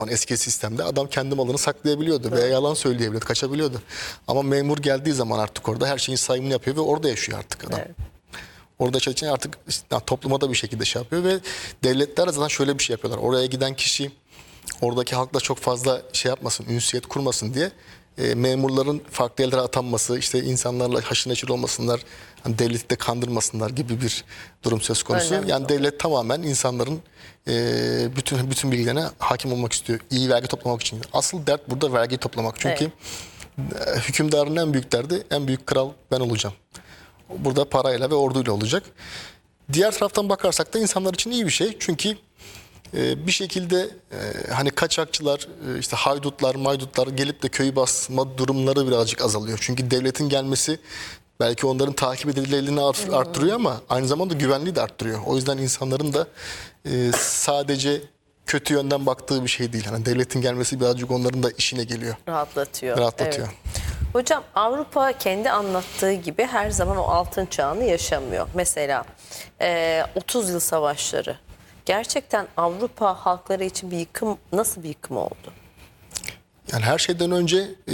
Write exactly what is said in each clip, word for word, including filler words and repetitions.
eski sistemde adam kendi malını saklayabiliyordu veya yalan söyleyebiliyordu, kaçabiliyordu. Ama memur geldiği zaman artık orada her şeyin sayımını yapıyor ve orada yaşıyor artık adam. Evet. Orada çalışan artık işte, topluma da bir şekilde şey yapıyor ve devletler zaten şöyle bir şey yapıyorlar. Oraya giden kişi oradaki halkla çok fazla şey yapmasın, ünsiyet kurmasın diye e, memurların farklı yerlere atanması, işte insanlarla haşır neşir olmasınlar, hani devleti de kandırmasınlar gibi bir durum söz konusu. Önemli yani devlet tamamen insanların e, bütün bütün bilgilerine hakim olmak istiyor. İyi vergi toplamak için. Asıl dert burada vergi toplamak. Çünkü evet. hükümdarın en büyük derdi, en büyük kral ben olacağım. Burada parayla ve orduyla olacak. Diğer taraftan bakarsak da insanlar için iyi bir şey. Çünkü e, bir şekilde e, hani kaçakçılar, e, işte haydutlar, maydutlar gelip de köyü basma durumları birazcık azalıyor. Çünkü devletin gelmesi belki onların takip edilirliğini art, arttırıyor ama aynı zamanda güvenliği de arttırıyor. O yüzden insanların da e, sadece kötü yönden baktığı bir şey değil. Yani devletin gelmesi birazcık onların da işine geliyor. Rahatlatıyor. Rahatlatıyor. Evet. Hocam Avrupa kendi anlattığı gibi her zaman o altın çağını yaşamıyor. Mesela e, otuz yıl savaşları. Gerçekten Avrupa halkları için bir yıkım, nasıl bir yıkım oldu? Yani her şeyden önce e,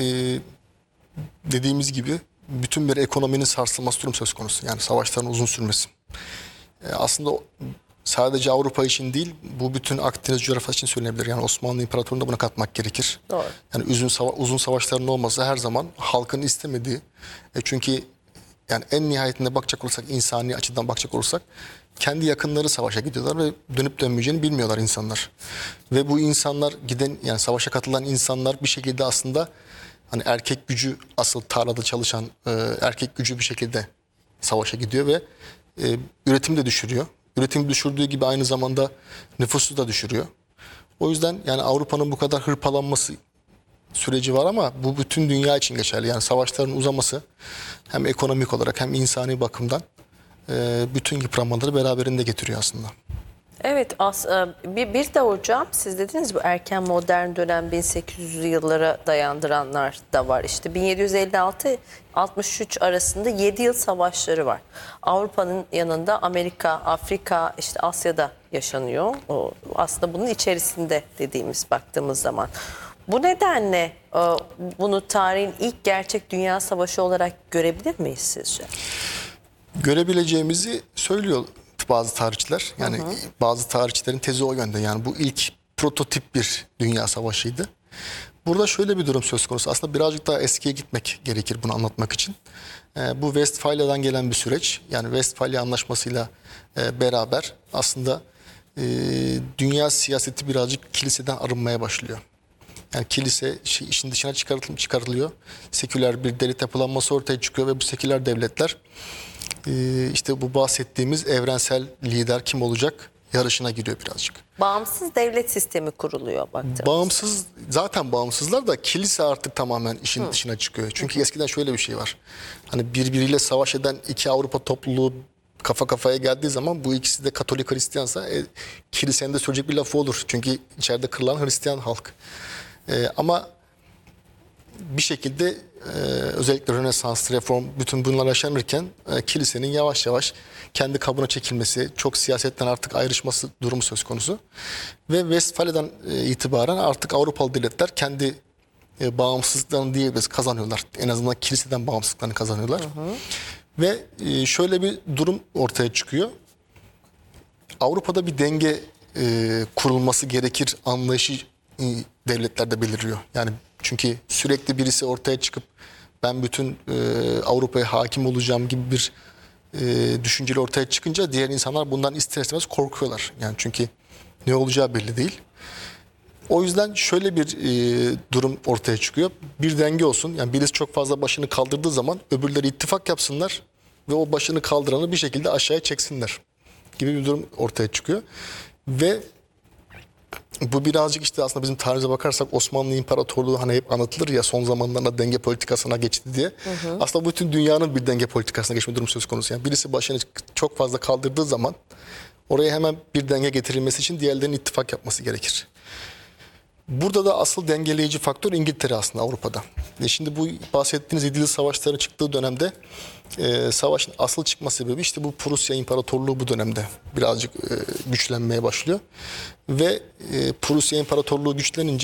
dediğimiz gibi bütün bir ekonominin sarsılması durum söz konusu. Yani savaşların uzun sürmesi. E, aslında sadece Avrupa için değil, bu bütün Akdeniz coğrafyası için söylenebilir. Yani Osmanlı İmparatorluğu'na buna katmak gerekir. Doğru. Yani uzun, sava uzun savaşların olması her zaman halkın istemediği. E çünkü yani en nihayetinde bakacak olursak, insani açıdan bakacak olursak, kendi yakınları savaşa gidiyorlar ve dönüp dönmeyeceğini bilmiyorlar insanlar. Ve bu insanlar giden, yani savaşa katılan insanlar bir şekilde aslında hani erkek gücü, asıl tarlada çalışan e, erkek gücü bir şekilde savaşa gidiyor ve e, üretimi de düşürüyor. Üretimi düşürdüğü gibi aynı zamanda nüfusu da düşürüyor. O yüzden yani Avrupa'nın bu kadar hırpalanması süreci var ama bu bütün dünya için geçerli. Yani savaşların uzaması hem ekonomik olarak hem insani bakımdan e, bütün yıpranmaları beraberinde getiriyor aslında. Evet, as bir, bir de hocam siz dediniz bu erken modern dönem bin sekiz yüzlü yıllara dayandıranlar da var. İşte bin yedi yüz elli altı altmış üç arasında yedi yıl savaşları var. Avrupa'nın yanında Amerika, Afrika, işte Asya'da yaşanıyor. O, aslında bunun içerisinde dediğimiz baktığımız zaman. Bu nedenle bunu tarihin ilk gerçek dünya savaşı olarak görebilir miyiz sizce? Görebileceğimizi söylüyor bazı tarihçiler. Yani hı hı. bazı tarihçilerin tezi o yönde. Yani bu ilk prototip bir dünya savaşıydı. Burada şöyle bir durum söz konusu. Aslında birazcık daha eskiye gitmek gerekir bunu anlatmak için. Ee, bu Westfalya'dan gelen bir süreç. Yani Westfalya Anlaşması'yla e, beraber aslında e, dünya siyaseti birazcık kiliseden arınmaya başlıyor. Yani kilise işin dışına çıkarılıyor. Seküler bir devlet yapılanması ortaya çıkıyor ve bu seküler devletler işte bu bahsettiğimiz evrensel lider kim olacak yarışına giriyor birazcık. Bağımsız devlet sistemi kuruluyor baktığımızda. Bağımsız, zaten bağımsızlar da kilise artık tamamen işin Hı. dışına çıkıyor. Çünkü Hı. eskiden şöyle bir şey var. Hani birbiriyle savaş eden iki Avrupa topluluğu kafa kafaya geldiği zaman bu ikisi de Katolik Hristiyansa e, kilisenin de söyleyecek bir lafı olur. Çünkü içeride kırılan Hristiyan halk. E, ama bir şekilde e, özellikle Rönesans, Reform bütün bunlar yaşanırken e, kilisenin yavaş yavaş kendi kabına çekilmesi, çok siyasetten artık ayrışması durumu söz konusu. Ve Westfalya'dan e, itibaren artık Avrupalı devletler kendi e, bağımsızlıklarını diyebiliriz kazanıyorlar. En azından kiliseden bağımsızlıklarını kazanıyorlar. Hı hı. Ve e, şöyle bir durum ortaya çıkıyor. Avrupa'da bir denge e, kurulması gerekir anlayışı e, devletlerde beliriyor. Yani çünkü sürekli birisi ortaya çıkıp ben bütün e, Avrupa'ya hakim olacağım gibi bir e, düşünceyle ortaya çıkınca diğer insanlar bundan ister istemez korkuyorlar. Yani çünkü ne olacağı belli değil. O yüzden şöyle bir e, durum ortaya çıkıyor. Bir denge olsun. Yani birisi çok fazla başını kaldırdığı zaman öbürleri ittifak yapsınlar ve o başını kaldıranı bir şekilde aşağıya çeksinler gibi bir durum ortaya çıkıyor. Ve bu birazcık işte aslında bizim tarihimize bakarsak Osmanlı İmparatorluğu hani hep anlatılır ya son zamanlarda denge politikasına geçti diye. Hı hı. Aslında bütün dünyanın bir denge politikasına geçme durumu söz konusu. Yani birisi başını çok fazla kaldırdığı zaman oraya hemen bir denge getirilmesi için diğerlerinin ittifak yapması gerekir. Burada da asıl dengeleyici faktör İngiltere aslında Avrupa'da. E şimdi bu bahsettiğiniz yedi yıl savaşları çıktığı dönemde e, savaşın asıl çıkma sebebi işte bu Prusya İmparatorluğu bu dönemde birazcık e, güçlenmeye başlıyor. Ve e, Prusya İmparatorluğu güçlenince